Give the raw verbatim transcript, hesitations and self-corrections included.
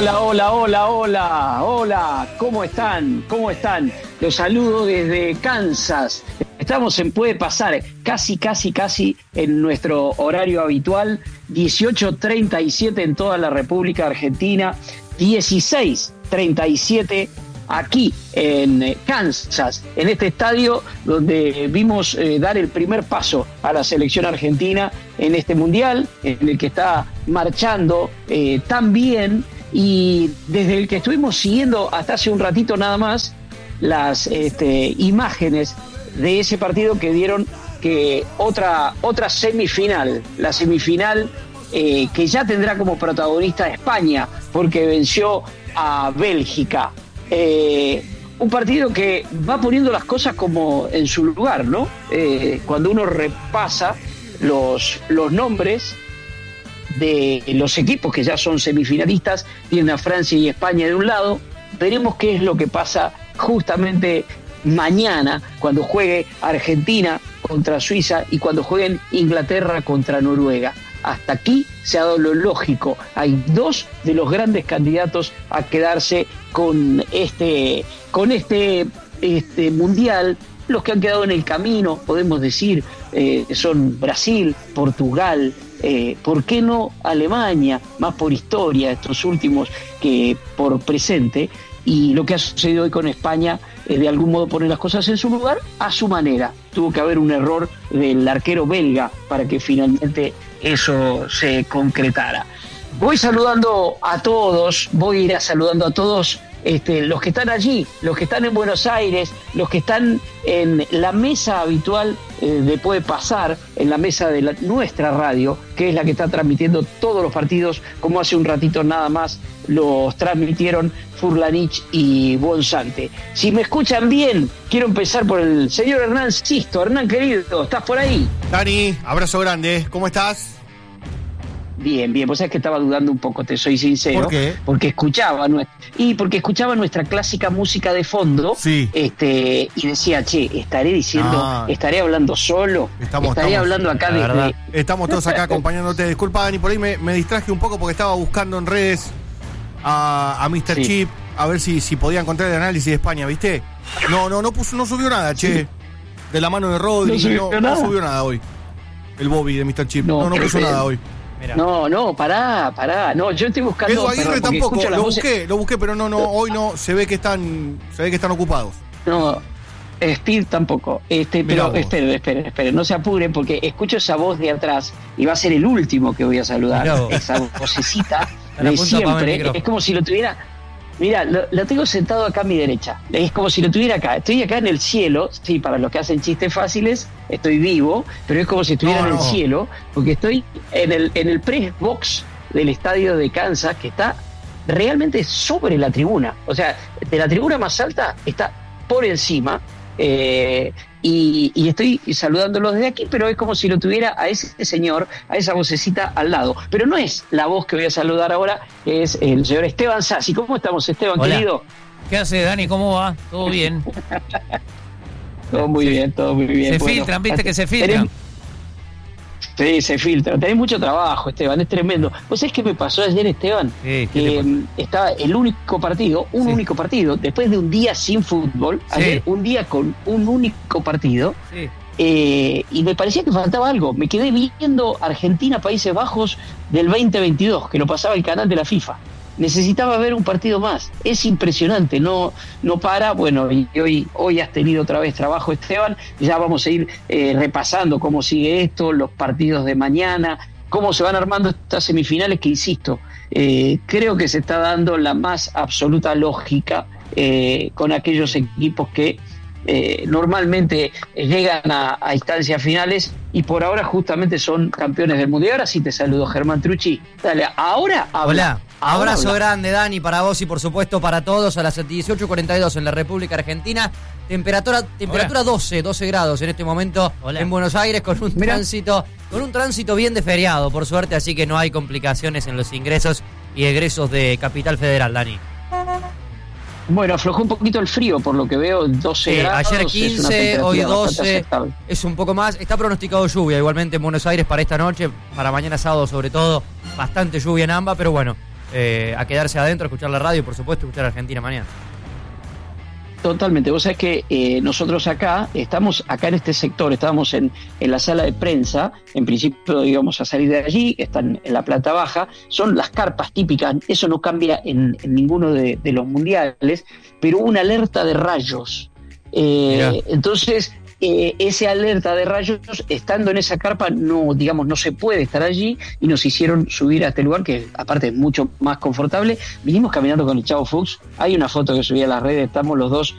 Hola, hola, hola, hola, hola, ¿cómo están? ¿Cómo están? Los saludo desde Kansas. Estamos en Puede Pasar, casi, casi, casi en nuestro horario habitual, dieciocho treinta y siete en toda la República Argentina, dieciséis treinta y siete aquí en Kansas, en este estadio donde vimos eh, dar el primer paso a la selección argentina en este mundial, en el que está marchando eh, tan bien, y desde el que estuvimos siguiendo hasta hace un ratito nada más las este, imágenes de ese partido que dieron que otra, otra semifinal, la semifinal eh, que ya tendrá como protagonista a España, porque venció a Bélgica. Eh, un partido que va poniendo las cosas como en su lugar, ¿no? Eh, cuando uno repasa los, los nombres de los equipos que ya son semifinalistas, tienen a Francia y España de un lado, veremos qué es lo que pasa justamente mañana cuando juegue Argentina contra Suiza y cuando jueguen Inglaterra contra Noruega. Hasta aquí se ha dado lo lógico. Hay dos de los grandes candidatos a quedarse con este, con este, este mundial. Los que han quedado en el camino, podemos decir, eh, son Brasil, Portugal, eh, ¿por qué no Alemania? Más por historia, estos últimos que por presente. Y lo que ha sucedido hoy con España es de algún modo poner las cosas en su lugar a su manera. Tuvo que haber un error del arquero belga para que finalmente eso se concretara. Voy saludando a todos, voy a ir a saludando a todos este, los que están allí, los que están en Buenos Aires, los que están en la mesa habitual eh, de Puede Pasar, en la mesa de la, nuestra radio, que es la que está transmitiendo todos los partidos, como hace un ratito nada más los transmitieron Furlanich y Bonsante. Si me escuchan bien, quiero empezar por el señor Hernán Sisto. Hernán, querido, ¿estás por ahí? Dani, abrazo grande, ¿cómo estás? Bien, bien, vos sabés que estaba dudando un poco, te soy sincero. ¿Por qué? Porque escuchaba nuestra, y porque escuchaba nuestra clásica música de fondo, sí. este, y decía, che, estaré diciendo, ah, estaré hablando solo, estamos, estaré estamos, hablando acá desde... Estamos todos acá acompañándote. Disculpa, Dani, por ahí me, me distraje un poco porque estaba buscando en redes a, a mister Sí. Chip, a ver si, si podía encontrar el análisis de España, ¿viste? No, no, no puso, no subió nada, che. Sí. De la mano de Rodri, no subió, no, nada. no subió nada hoy. El Bobby de mister Chip. No, no, no puso eh, nada hoy. Mirá. No, no, pará, pará. No, yo estoy buscando. Edu Aguirre perdón, tampoco, lo voces... busqué, lo busqué, pero no, no, hoy no, se ve que están, se ve que están ocupados. No, Speed tampoco. Este, pero esperen, esperen, esperen, no se apuren porque escucho esa voz de atrás y va a ser el último que voy a saludar. Esa vocecita de siempre. Es como si lo tuviera. Mira, lo, lo tengo sentado acá a mi derecha. Es como si lo tuviera acá. Estoy acá en el cielo. Sí, para los que hacen chistes fáciles, estoy vivo, pero es como si estuviera no, en el no. cielo, porque estoy en el, en el press box del estadio de Kansas, que está realmente sobre la tribuna. O sea, de la tribuna más alta está por encima. Eh, y, y estoy saludándolos desde aquí, pero es como si lo tuviera a ese señor, a esa vocecita al lado. Pero no es la voz que voy a saludar ahora, es el señor Esteban Sassi. ¿Cómo estamos, Esteban, Hola. querido? ¿Qué hace, Dani? ¿Cómo va? ¿Todo bien? Todo muy bien, todo muy bien. Se bueno, filtran, viste que se filtran. Sí, se filtra. Tenés mucho trabajo, Esteban, es tremendo. ¿Vos sabés qué me pasó ayer, Esteban? Sí, que eh, estaba el único partido, un sí. único partido, después de un día sin fútbol, sí. ayer un día con un único partido, sí. eh, y me parecía que faltaba algo. Me quedé viendo Argentina-Países Bajos del veinte veintidós, que lo pasaba el canal de la FIFA. Necesitaba ver un partido más. Es impresionante, no, no para. Bueno, y hoy, hoy has tenido otra vez trabajo, Esteban. Ya vamos a ir eh, repasando cómo sigue esto, los partidos de mañana, cómo se van armando estas semifinales que, insisto, eh, creo que se está dando la más absoluta lógica eh, con aquellos equipos que eh, normalmente llegan a, a instancias finales y por ahora justamente son campeones del mundo. Y ahora sí te saludo, Germán Trucci. Dale, ahora habla. Hola. Ahora Abrazo habla. grande, Dani, para vos y por supuesto para todos. A las dieciocho cuarenta y dos en la República Argentina. Temperatura, temperatura doce, doce grados en este momento Hola. en Buenos Aires, con un Mirá. tránsito, con un tránsito bien de feriado, por suerte, así que no hay complicaciones en los ingresos y egresos de Capital Federal, Dani. Bueno, aflojó un poquito el frío, por lo que veo, doce sí, grados. Ayer quince, hoy doce, es un poco más. Está pronosticado lluvia igualmente en Buenos Aires para esta noche, para mañana sábado sobre todo, bastante lluvia en ambas, pero bueno, eh, a quedarse adentro, a escuchar la radio y por supuesto escuchar a Argentina mañana. Totalmente, vos sabés que eh, nosotros acá, estamos acá en este sector, estábamos en, en la sala de prensa, en principio íbamos a salir de allí, que están en la planta baja, son las carpas típicas, eso no cambia en, en ninguno de, de los mundiales, pero hubo una alerta de rayos, eh, entonces eh, ese alerta de rayos, estando en esa carpa, no, digamos, no se puede estar allí, y nos hicieron subir a este lugar, que aparte es mucho más confortable. Vinimos caminando con el Chavo Fuchs, hay una foto que subí a las redes, estamos los dos